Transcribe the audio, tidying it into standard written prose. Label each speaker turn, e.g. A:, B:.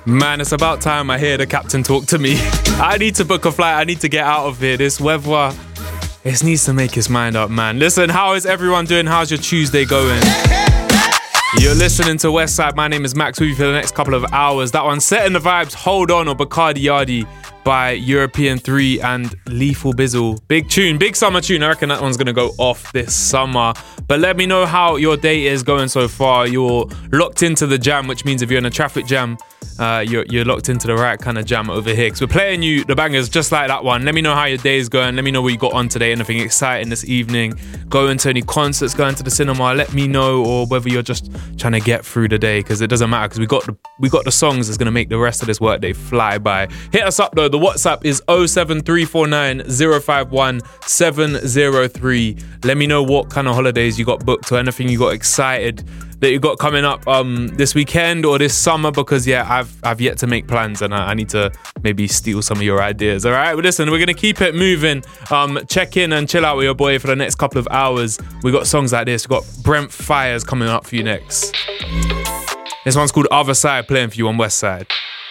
A: Man, it's about time I hear the captain talk to me. I need to book a flight. I need to get out of here. This weather, it needs to make his mind up, man. Listen, how is everyone doing? How's your Tuesday going? You're listening to Westside. My name is Max with you for the next couple of hours. That one, Setting the Vibes, Hold On, or Bacardi Yardi by European 3 and Lethal Bizzle. Big tune, big summer tune. I reckon that one's going to go off this summer. But let me know how your day is going so far. You're locked into the jam, which means if you're in a traffic jam, you're locked into the right kind of jam over here. Because we're playing you the bangers just like that one. Let me know how your day is going. Let me know what you got on today. Anything exciting this evening. Going to any concerts, going to the cinema. Let me know. Or whether you're just trying to get through the day. Because it doesn't matter. Because we got the songs that's going to make the rest of this workday fly by. Hit us up though. The WhatsApp is 07349 051 703. Let me know what kind of holidays you got booked or anything you got excited that you got coming up this weekend or this summer, because I've yet to make plans and I need to maybe steal some of your ideas. All right, well, listen, we're gonna keep it moving. Check in and chill out with your boy for the next couple of hours. We got songs like this. We got Brent Fires coming up for you next. This one's called Other Side, playing for you on Westside.